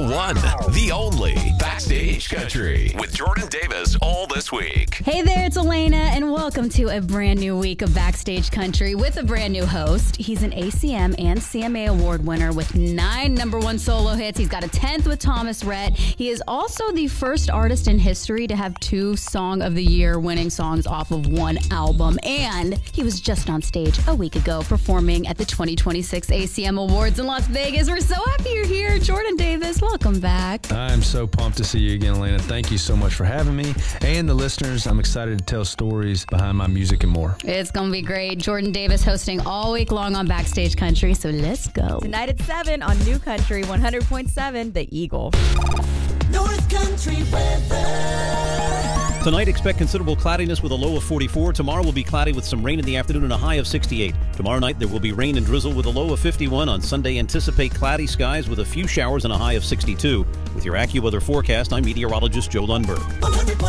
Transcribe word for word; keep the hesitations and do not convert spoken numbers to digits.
one, the only Backstage Country with Jordan Davis all this week. Hey there, it's Elena, and welcome to a brand new week of Backstage Country with a brand new host. He's an A C M and C M A award winner with nine number one solo hits. He's got a tenth with Thomas Rhett. He is also the first artist in history to have two Song of the Year winning songs off of one album. And he was just on stage a week ago performing at the twenty twenty-six A C M Awards in Las Vegas. We're so happy you're here. Jordan Davis, welcome back. I'm so pumped to see you again, Elena. Thank you so much for having me. And the listeners, I'm excited to tell stories behind my music and more. It's going to be great. Jordan Davis hosting all week long on Backstage Country, so let's go. Tonight at seven on New Country one hundred point seven, The Eagle. North Country weather. Tonight, expect considerable cloudiness with a low of forty-four. Tomorrow will be cloudy with some rain in the afternoon and a high of sixty-eight. Tomorrow night, there will be rain and drizzle with a low of fifty-one. On Sunday, anticipate cloudy skies with a few showers and a high of sixty-two. With your AccuWeather forecast, I'm meteorologist Joe Lundberg.